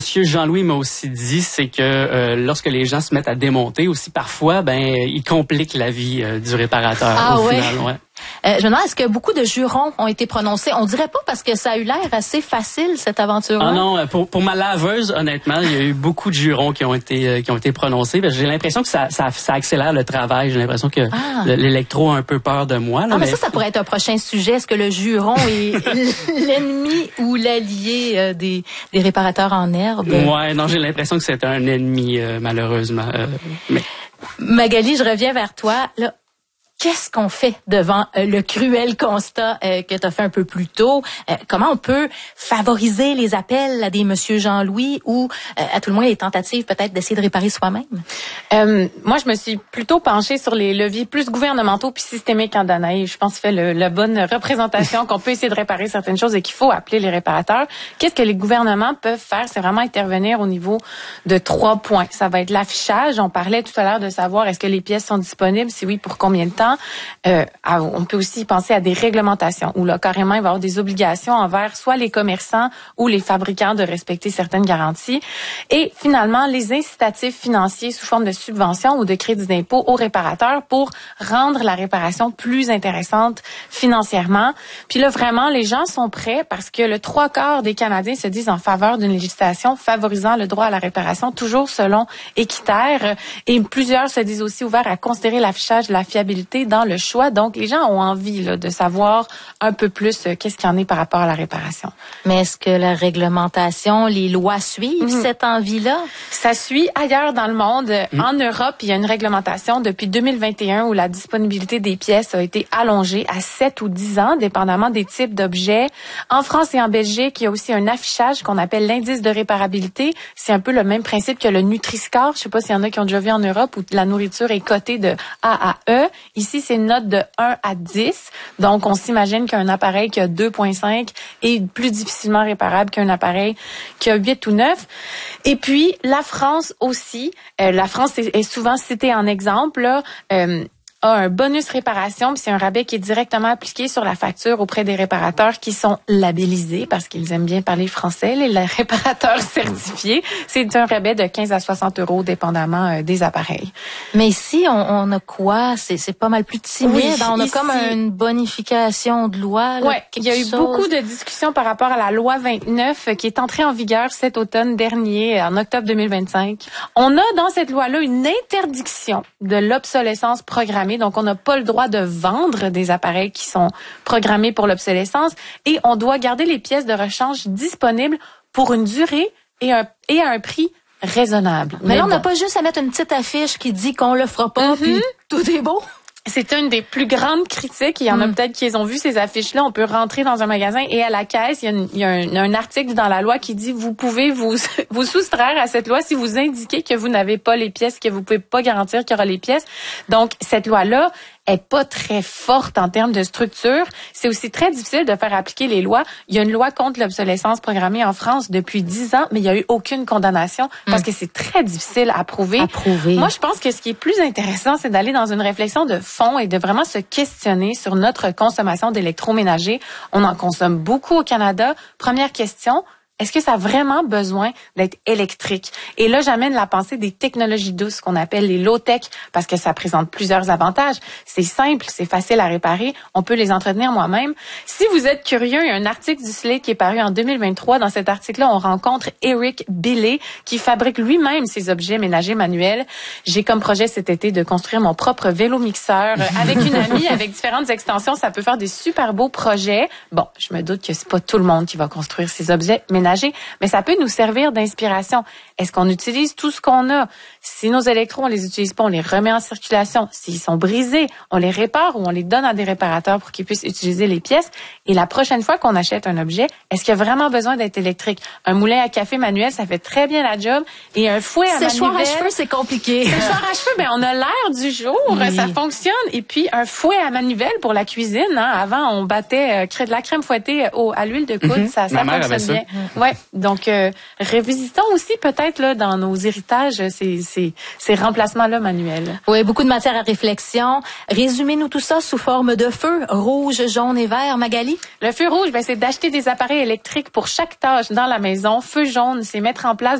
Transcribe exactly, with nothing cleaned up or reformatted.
Monsieur Jean-Louis m'a aussi dit, c'est que euh, lorsque les gens se mettent à démonter aussi, parfois, ben, ils compliquent la vie euh, du réparateur. Ah au ouais. final, ouais. Euh, je me demande, est-ce que beaucoup de jurons ont été prononcés? On dirait pas parce que ça a eu l'air assez facile, cette aventure-là. Ah non, pour, pour ma laveuse, honnêtement, il y a eu beaucoup de jurons qui ont été euh, qui ont été prononcés. J'ai l'impression que ça, ça, ça accélère le travail. J'ai l'impression que ah. l'électro a un peu peur de moi. Là, ah, mais, mais ça, ça pourrait être un prochain sujet. Est-ce que le juron est l'ennemi ou l'allié euh, des, des réparateurs en herbe? Ouais, non, j'ai l'impression que c'est un ennemi, euh, malheureusement. Euh, mais... Magali, je reviens vers toi. Là, qu'est-ce qu'on fait devant euh, le cruel constat euh, que tu as fait un peu plus tôt? Euh, comment on peut favoriser les appels à des Monsieur Jean-Louis ou euh, à tout le moins les tentatives peut-être d'essayer de réparer soi-même? Euh, moi, je me suis plutôt penchée sur les leviers plus gouvernementaux puis systémiques en Danaï. Je pense que fait le, la bonne représentation qu'on peut essayer de réparer certaines choses et qu'il faut appeler les réparateurs. Qu'est-ce que les gouvernements peuvent faire? C'est vraiment intervenir au niveau de trois points. Ça va être l'affichage. On parlait tout à l'heure de savoir est-ce que les pièces sont disponibles, si oui, pour combien de temps. Euh, on peut aussi penser à des réglementations où là, carrément, il va y avoir des obligations envers soit les commerçants ou les fabricants de respecter certaines garanties. Et finalement, les incitatifs financiers sous forme de subventions ou de crédits d'impôt aux réparateurs pour rendre la réparation plus intéressante financièrement. Puis là, vraiment, les gens sont prêts parce que le trois quarts des Canadiens se disent en faveur d'une législation favorisant le droit à la réparation, toujours selon Équiterre. Et plusieurs se disent aussi ouverts à considérer l'affichage de la fiabilité dans le choix. Donc, les gens ont envie là, de savoir un peu plus euh, qu'est-ce qu'il y en est par rapport à la réparation. Mais est-ce que la réglementation, les lois suivent mm-hmm. cette envie-là? Ça suit ailleurs dans le monde. Mm-hmm. En Europe, il y a une réglementation depuis deux mille vingt et un où la disponibilité des pièces a été allongée à sept ou dix ans, dépendamment des types d'objets. En France et en Belgique, il y a aussi un affichage qu'on appelle l'indice de réparabilité. C'est un peu le même principe que le Nutri-Score. Je sais pas s'il y en a qui ont déjà vu en Europe où la nourriture est cotée de A à E. Ici, c'est une note de un à dix. Donc, on s'imagine qu'un appareil qui a deux virgule cinq est plus difficilement réparable qu'un appareil qui a huit ou neuf. Et puis, la France aussi. Euh, la France est, est souvent citée en exemple, là. Euh, a un bonus réparation, puis c'est un rabais qui est directement appliqué sur la facture auprès des réparateurs qui sont labellisés, parce qu'ils aiment bien parler français, les réparateurs certifiés. C'est un rabais de quinze à soixante euros, dépendamment euh, des appareils. Mais ici, on, on a quoi? C'est, c'est pas mal plus timide. Oui, on a ici, comme une bonification de loi. Oui, il y a eu chose. beaucoup de discussions par rapport à la loi vingt-neuf qui est entrée en vigueur cet automne dernier, en octobre deux mille vingt-cinq. On a dans cette loi-là une interdiction de l'obsolescence programmée. Donc, on n'a pas le droit de vendre des appareils qui sont programmés pour l'obsolescence et on doit garder les pièces de rechange disponibles pour une durée et, un, et à un prix raisonnable. Mais, Mais là, bon. on n'a pas juste à mettre une petite affiche qui dit qu'on le fera pas, mm-hmm. puis tout est beau. C'est une des plus grandes critiques. Il y en mm. a peut-être qui ont vu ces affiches-là. On peut rentrer dans un magasin et à la caisse, il y a, une, il y a un, un article dans la loi qui dit vous pouvez vous vous soustraire à cette loi si vous indiquez que vous n'avez pas les pièces, que vous pouvez pas garantir qu'il y aura les pièces. Donc, cette loi-là est pas très forte en termes de structure. C'est aussi très difficile de faire appliquer les lois. Il y a une loi contre l'obsolescence programmée en France depuis dix ans, mais il y a eu aucune condamnation parce mm. que c'est très difficile à prouver. À prouver. Moi, je pense que ce qui est plus intéressant, c'est d'aller dans une réflexion de fond et de vraiment se questionner sur notre consommation d'électroménager. On en consomme beaucoup au Canada. Première question, est-ce que ça a vraiment besoin d'être électrique? Et là, j'amène la pensée des technologies douces qu'on appelle les low-tech parce que ça présente plusieurs avantages. C'est simple, c'est facile à réparer. On peut les entretenir moi-même. Si vous êtes curieux, il y a un article du Slate qui est paru en deux mille vingt-trois. Dans cet article-là, on rencontre Eric Billet qui fabrique lui-même ses objets ménagers manuels. J'ai comme projet cet été de construire mon propre vélo mixeur avec une amie, avec différentes extensions. Ça peut faire des super beaux projets. Bon, je me doute que c'est pas tout le monde qui va construire ces objets ménagers, mais ça peut nous servir d'inspiration. Est-ce qu'on utilise tout ce qu'on a? Si nos électrons, on les utilise pas, on les remet en circulation. S'ils sont brisés, on les répare ou on les donne à des réparateurs pour qu'ils puissent utiliser les pièces. Et la prochaine fois qu'on achète un objet, est-ce qu'il y a vraiment besoin d'être électrique? Un moulin à café manuel, ça fait très bien la job. Et un fouet à manivelle... Séchoir à cheveux, c'est compliqué. Séchoir à cheveux, ben on a l'air du jour, oui. Ça fonctionne. Et puis, un fouet à manivelle pour la cuisine. Hein. Avant, on battait euh, de la crème fouettée au, à l'huile de coude. Mm-hmm. Ça, ça fonctionne bien. Ouais, donc euh, revisitons aussi peut-être là dans nos héritages ces ces ces remplacements là manuels. Oui, beaucoup de matière à réflexion. Résumez-nous tout ça sous forme de feu rouge, jaune et vert, Magali. Le feu rouge, ben c'est d'acheter des appareils électriques pour chaque tâche dans la maison. Feu jaune, c'est mettre en place